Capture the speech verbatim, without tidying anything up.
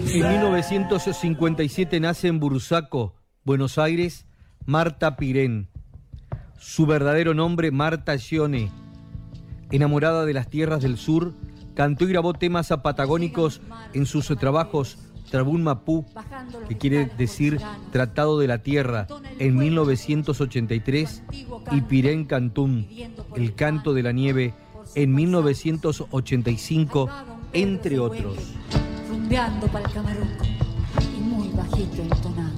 En mil novecientos cincuenta y siete nace en Bursaco, Buenos Aires, Marta Pirén. Su verdadero nombre, Marta Gione. Enamorada de las tierras del sur, cantó y grabó temas patagónicos en sus trabajos Trabún Mapú, que quiere decir Tratado de la Tierra, en mil novecientos ochenta y tres, y Pirén Cantún, El Canto de la Nieve, en mil novecientos ochenta y cinco, entre otros. Rumbeando para el Camaruco y muy bajito entonado.